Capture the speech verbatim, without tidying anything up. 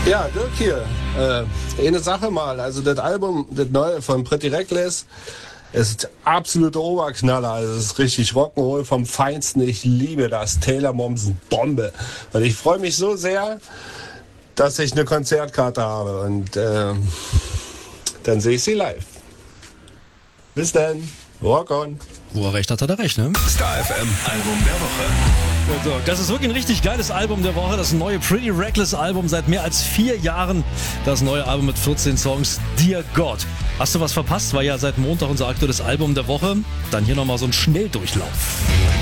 Ja, Dirk hier. Äh, eine Sache mal, also das Album, das neue von Pretty Reckless, ist absolute Oberknaller, also es ist richtig Rock'n'Roll vom Feinsten. Ich liebe das. Taylor Momsen, Bombe. Und ich freue mich so sehr, dass ich eine Konzertkarte habe und äh, dann sehe ich sie live. Bis dann. Rock on. Wo er recht hat, hat er recht, ne? Star F M Album der Woche. So, das ist wirklich ein richtig geiles Album der Woche. Das neue Pretty Reckless Album seit mehr als vier Jahren. Das neue Album mit vierzehn Songs, Dear God. Hast du was verpasst? War ja seit Montag unser aktuelles Album der Woche. Dann hier nochmal so ein Schnelldurchlauf.